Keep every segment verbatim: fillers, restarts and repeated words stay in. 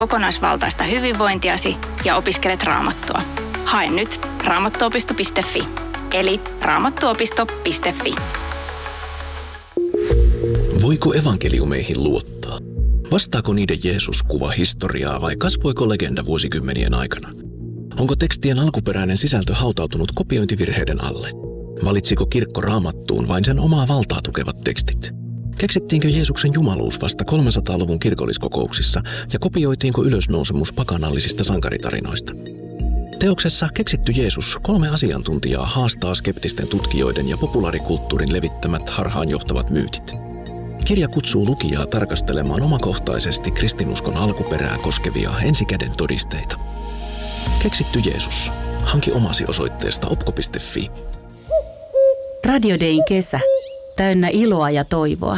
kokonaisvaltaista hyvinvointiasi ja opiskelet Raamattua. Hae nyt raamattuopisto piste fi, eli raamattuopisto piste fi. Voiko evankeliumeihin luottaa? Vastaako niiden Jeesus kuva historiaa vai kasvoiko legenda vuosikymmenien aikana? Onko tekstien alkuperäinen sisältö hautautunut kopiointivirheiden alle? Valitsiko kirkko Raamattuun vain sen omaa valtaa tukevat tekstit? Keksittiinkö Jeesuksen jumaluus vasta kolmesataaluvun kirkolliskokouksissa ja kopioitiinko ylösnousemus pakanallisista sankaritarinoista? Teoksessa Keksitty Jeesus kolme asiantuntijaa haastaa skeptisten tutkijoiden ja populaarikulttuurin levittämät harhaanjohtavat myytit. Kirja kutsuu lukijaa tarkastelemaan omakohtaisesti kristinuskon alkuperää koskevia ensikäden todisteita. Keksitty Jeesus. Hanki omasi osoitteesta opko piste fi. Radio Dayn kesä. Täynnä iloa ja toivoa.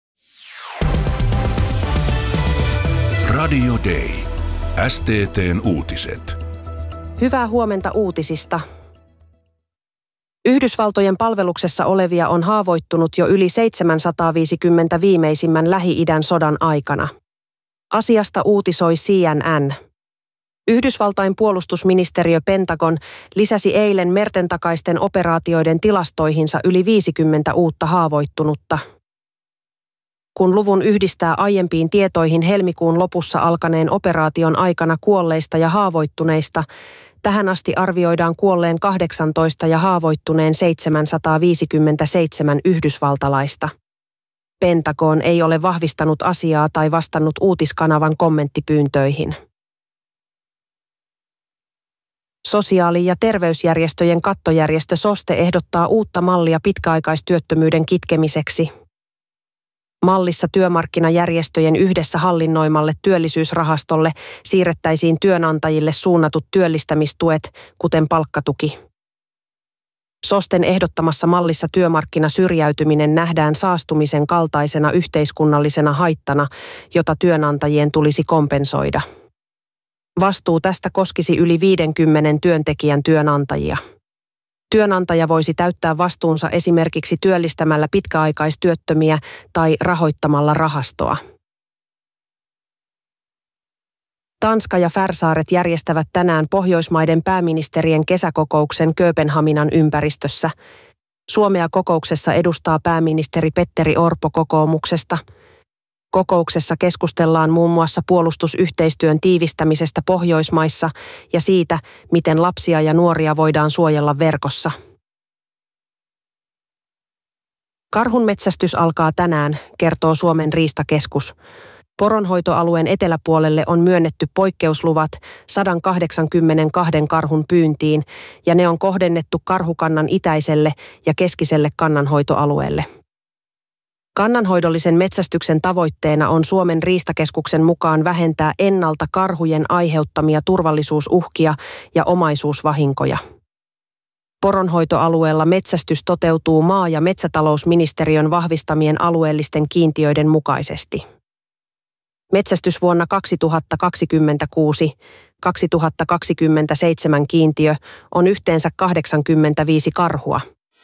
Radio Day. S T T:n uutiset. Hyvää huomenta uutisista. Yhdysvaltojen palveluksessa olevia on haavoittunut jo yli seitsemänsataaviisikymmentä viimeisimmän Lähi-idän sodan aikana. Asiasta uutisoi C N N. Yhdysvaltain puolustusministeriö Pentagon lisäsi eilen mertentakaisten operaatioiden tilastoihinsa yli viisikymmentä uutta haavoittunutta. Kun luvun yhdistää aiempiin tietoihin helmikuun lopussa alkaneen operaation aikana kuolleista ja haavoittuneista, tähän asti arvioidaan kuolleen kahdeksantoista ja haavoittuneen seitsemänsataaviisikymmentäseitsemän yhdysvaltalaista. Pentagon ei ole vahvistanut asiaa tai vastannut uutiskanavan kommenttipyyntöihin. Sosiaali- ja terveysjärjestöjen kattojärjestö SOSTE ehdottaa uutta mallia pitkäaikaistyöttömyyden kitkemiseksi. Mallissa työmarkkinajärjestöjen yhdessä hallinnoimalle työllisyysrahastolle siirrettäisiin työnantajille suunnatut työllistämistuet, kuten palkkatuki. SOSTEn ehdottamassa mallissa työmarkkinasyrjäytyminen nähdään saastumisen kaltaisena yhteiskunnallisena haittana, jota työnantajien tulisi kompensoida. Vastuu tästä koskisi yli viidenkymmenen työntekijän työnantajia. Työnantaja voisi täyttää vastuunsa esimerkiksi työllistämällä pitkäaikaistyöttömiä tai rahoittamalla rahastoa. Tanska ja Färsaaret järjestävät tänään Pohjoismaiden pääministerien kesäkokouksen Kööpenhaminan ympäristössä. Suomea kokouksessa edustaa pääministeri Petteri Orpo kokoomuksesta. Kokouksessa keskustellaan muun muassa puolustusyhteistyön tiivistämisestä Pohjoismaissa ja siitä, miten lapsia ja nuoria voidaan suojella verkossa. Karhunmetsästys alkaa tänään, kertoo Suomen riistakeskus. Poronhoitoalueen eteläpuolelle on myönnetty poikkeusluvat sata kahdeksankymmentäkaksi karhun pyyntiin ja ne on kohdennettu karhukannan itäiselle ja keskiselle kannanhoitoalueelle. Kannanhoidollisen metsästyksen tavoitteena on Suomen riistakeskuksen mukaan vähentää ennalta karhujen aiheuttamia turvallisuusuhkia ja omaisuusvahinkoja. Poronhoitoalueella metsästys toteutuu maa- ja metsätalousministeriön vahvistamien alueellisten kiintiöiden mukaisesti. Metsästysvuonna kaksituhattakaksikymmentäkuusi kaksituhattakaksikymmentäseitsemän kiintiö on yhteensä kahdeksankymmentäviisi karhua.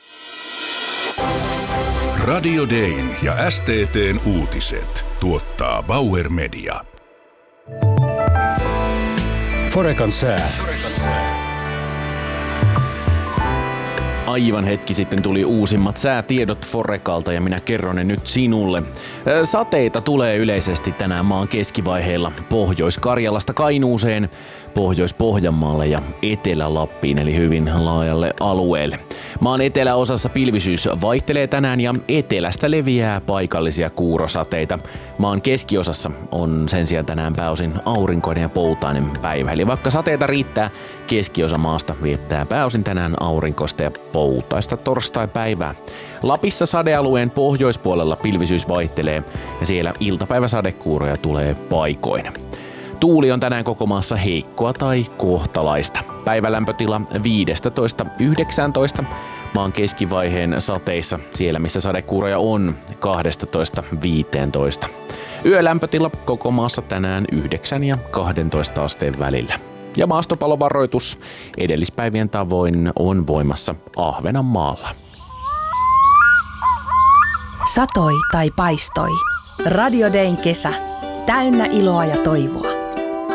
Radio Dayn ja S T T:n uutiset tuottaa Bauer Media. Forecan sää. Aivan hetki sitten tuli uusimmat säätiedot Forecalta ja minä kerron ne nyt sinulle. Sateita tulee yleisesti tänään maan keskivaiheilla Pohjois-Karjalasta Kainuuseen, Pohjois-Pohjanmaalle ja Etelä-Lappiin eli hyvin laajalle alueelle. Maan eteläosassa pilvisyys vaihtelee tänään ja etelästä leviää paikallisia kuurosateita. Maan keskiosassa on sen sijaan tänään pääosin aurinkoinen ja poutainen päivä. Eli vaikka sateita riittää, keskiosa maasta viettää pääosin tänään aurinkoista ja poutaista torstai-päivää. Lapissa sadealueen pohjoispuolella pilvisyys vaihtelee ja siellä iltapäiväsadekuuroja tulee paikoin. Tuuli on tänään koko maassa heikkoa tai kohtalaista. Päivälämpötila viisitoista yhdeksäntoista. Maan keskivaiheen sateissa, siellä missä sadekuuroja on, kaksitoista viisitoista. Yölämpötila koko maassa tänään yhdeksän ja kaksitoista asteen välillä. Ja maastopalovaroitus edellispäivien tavoin on voimassa Ahvenanmaalla. Satoi tai paistoi. Radio Dayn kesä. Täynnä iloa ja toivoa.